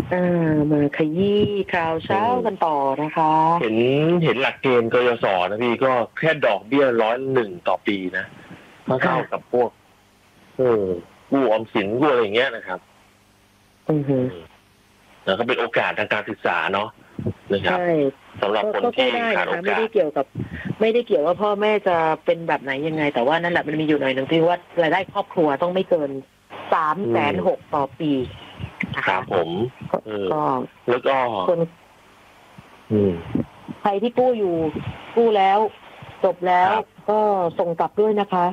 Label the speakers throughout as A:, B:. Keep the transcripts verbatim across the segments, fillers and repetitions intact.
A: อ่ามาขยี้ข่าวเช้ากันต่อนะคะ
B: เห็นเห็นหลักเกณฑ์กยศนะพี่ก็แค่ดอกเบี้ยร้อยหนึ่งต่อปีนะเท่ากับพวกเออกู้ออมสินกู้อะไรอย่างเงี้ยนะครับ
A: อือฮึ
B: แล้วก็เป็นโอกาสทางการศึกษาเนาะนะครับสำหรับคนที่ขาดโอกาส
A: ไม่ได้เกี่ยวกับ ไม่ได้เกี่ยวว่าพ่อแม่จะเป็นแบบไหนยังไงแต่ว่านั่นแหละมันมีอยู่หน่อยหนึ่งที่ว่ารายได้ครอบครัวต้องไม่เกินสามแสนหกต่อปี
B: ครับผม
A: ก็
B: แล้วก็
A: คนใครที่กู้อยู่กู้แล้วจบแล้วก็ส่งกลับด้วยนะคะ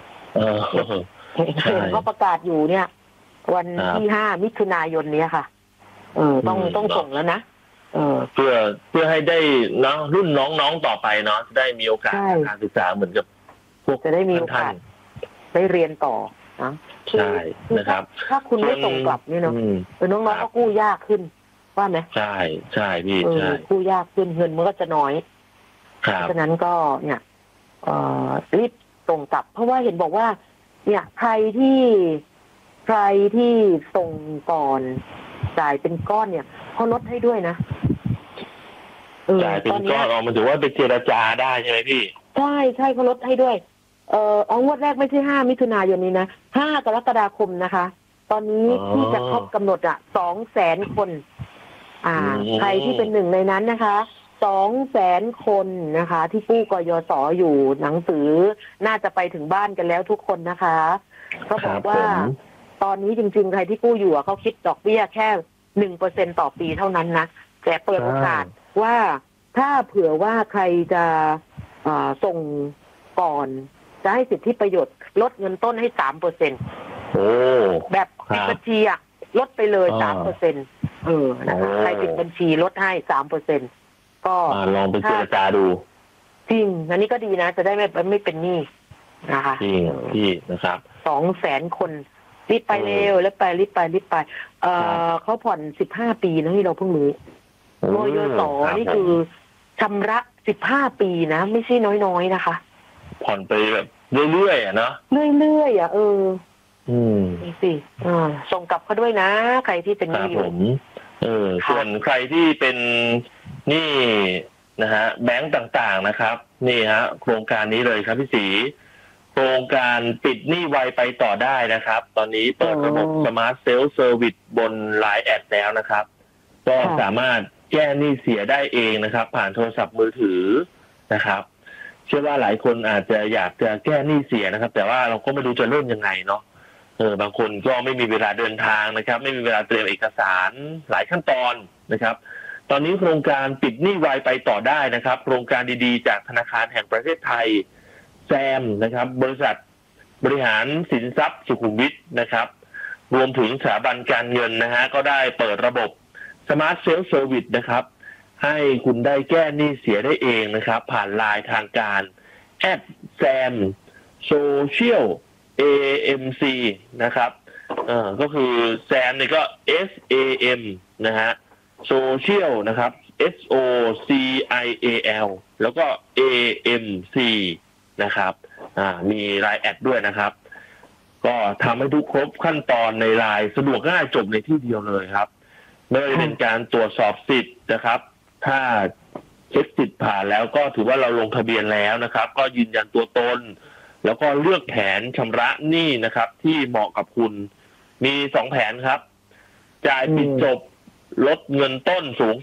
A: เห็นเขาประกาศอยู่เนี่ยวันที่ห้ามิถุนายนนี้ค่ะเออต้องต้องส่งแล้วนะเออ
B: เพื่อเพื่อให้ได้เนาะรุ่นน้องๆต่อไปเนาะได้มีโอกาสการศึกษาเหมือนกับพวก
A: จะได้มีโอกาสได้เรียนต่อนะ
B: ใช่นะครับ
A: ถ้าคุณไม่ส่งกลับนี่เนาะเออน้องๆก็กู้ยากขึ้นว่าไหม
B: ใช่ใช่พี่ใช่
A: กู้ยากขึ้นเงินมันก็จะน้อย
B: เพราะ
A: ฉะนั้นก็เนี่ยเอ่อรีบส่งกลับเพราะว่าเห็นบอกว่าเนี่ยใครที่ใครที่ส่งก่อนจ่ายเป็นก้อนเนี่ยเขาลดให้ด้วยนะ
B: จ่ายเป็นก้อนออกมันถือว่าเป็นเจรจาได้ใช่ไหมพี่
A: ใช่ใช่เขาลดให้ด้วยเอ่ออ๋องวดแรกไม่ใช่ห้ามิถุนายนนี้นะห้ากรกฎาคมนะคะตอนนี้ที่จะครบกำหนดอ่ะสองแสนคนอ่าใครที่เป็นหนึ่งในนั้นนะคะสองแสนคนนะคะที่กู้กยศอยู่หนังสือน่าจะไปถึงบ้านกันแล้วทุกคนนะคะเขาบอกว่าตอนนี้จริงๆใครที่กู้อยู่เขาคิดดอกเบี้ยแค่หนึ่งเปอร์เซ็นต่อปีเท่านั้นนะแต่เปิดโอกาสว่าถ้าเผื่อว่าใครจะส่งก่อนจะให้สิทธิประโยชน์ลดเงินต้นให้สามเปอร์เซ็นต์แบบปิดบัญชีอะลดไปเลยสามเปอร์เซ็นต์เออนะคะใครปิดบัญชีลดให้สามเปอร์เซ็นต์ก็
B: ลองไปเจรจาดู
A: จริงอันนี้ก็ดีนะจะได้ไม่ไม่เป็นหนี้นะคะ
B: จริงพี่นะครับ
A: สองแสนคนรีบไปเร็วแล้วไปรีบไปรีบไปเออเขาผ่อนสิบห้าปีนะที่เราเพิ่งรู้กยศนี่คือชำระสิบห้าปีนะไม่ใช่น้อยๆนะคะ
B: ผ่อนไปแบบเรื่อยๆอ่ะเนาะ
A: เรื่อยๆอ่ะเออ
B: อืม
A: นี่สิอ่าส่งกลับเขาด้วยนะใครที่เป็นหนี้อยู่
B: เออส่วนใครที่เป็นหนี้นะฮะแบงก์ต่างๆนะครับนี่ฮะโครงการนี้เลยครับพี่ศรีโครงการปิดหนี้ไวไปต่อได้นะครับตอนนี้เปิดระบบ Smart Self Service บน ไลน์ แอดแล้วนะครับก็สามารถแก้หนี้เสียได้เองนะครับผ่านโทรศัพท์มือถือนะครับเชื่อว่าหลายคนอาจจะอยากจะแก้หนี้เสียนะครับแต่ว่าเราก็ไม่รู้จะเริ่มยังไงเนาะเออบางคนก็ไม่มีเวลาเดินทางนะครับไม่มีเวลาเตรียมเอกสารหลายขั้นตอนนะครับตอนนี้โครงการปิดหนี้ไวไปต่อได้นะครับโครงการดีๆจากธนาคารแห่งประเทศไทยแซมนะครับบริษัทบริหารสินทรัพย์สุขุมวิทนะครับรวมถึงสถาบันการเงินนะฮะก็ได้เปิดระบบ Smart Self Service นะครับให้คุณได้แก้หนี้เสียได้เองนะครับผ่านไลน์ทางการแอดแซมโซเชียล เอ เอ็ม ซี นะครับเอ่อก็คือแซมเนี่ยก็ S A M นะฮะโซเชียลนะครับ S O C I A L แล้วก็ A M C นะครับอ่ามีไลน์แอดด้วยนะครับก็ทำให้ทุกครบขั้นตอนในไลน์สะดวกง่ายจบในที่เดียวเลยครับไม่ว่าจะเป็นการตรวจสอบสิทธิ์นะครับถ้าเช็คสิทธิ์ผ่านแล้วก็ถือว่าเราลงทะเบียนแล้วนะครับก็ยืนยันตัวตนแล้วก็เลือกแผนชำระหนี้นะครับที่เหมาะกับคุณมีสองแผนครับจ่ายปิดจบลดเงินต้นสูง